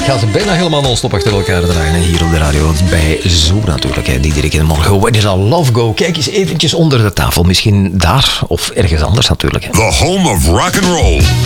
gaan ze bijna helemaal non-stop achter elkaar draaien. Hè, hier op de radio. Bij Zo natuurlijk. Hè, die iedere morgen. When is al Love Go? Kijk eens eventjes onder de tafel. Misschien daar of ergens anders natuurlijk. Hè. The home of rock and roll.